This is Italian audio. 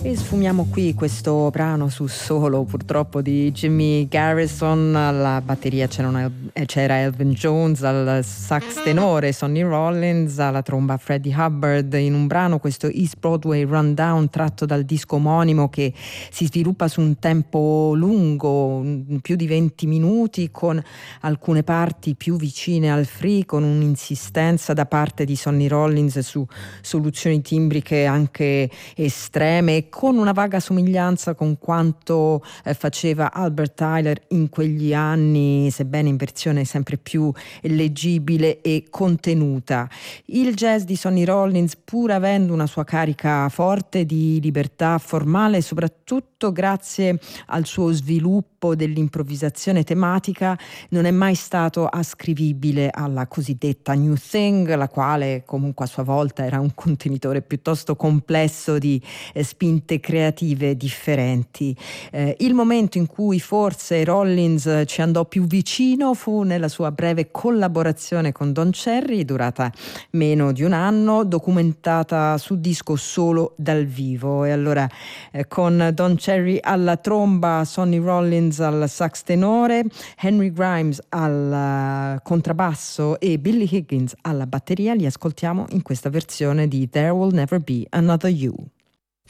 E sfumiamo qui questo brano su Solo, purtroppo, di Jimmy Garrison. Alla batteria c'era Elvin Jones, al sax tenore Sonny Rollins, alla tromba Freddie Hubbard, in un brano, questo East Broadway Rundown, tratto dal disco omonimo, che si sviluppa su un tempo lungo, più di 20 minuti, con alcune parti più vicine al free, con un'insistenza da parte di Sonny Rollins su soluzioni timbriche anche estreme, con una vaga somiglianza con quanto faceva Albert Tyler in quegli anni, sebbene in versione sempre più leggibile e contenuta. Il jazz di Sonny Rollins, pur avendo una sua carica forte di libertà formale, soprattutto grazie al suo sviluppo dell'improvvisazione tematica, non è mai stato ascrivibile alla cosiddetta New Thing, la quale comunque a sua volta era un contenitore piuttosto complesso di spinte creative differenti. Il momento in cui forse Rollins ci andò più vicino fu nella sua breve collaborazione con Don Cherry, durata meno di un anno, documentata su disco solo dal vivo. E allora con Don Cherry alla tromba, Sonny Rollins al sax tenore, Henry Grimes al contrabbasso e Billy Higgins alla batteria, li ascoltiamo in questa versione di There Will Never Be Another You.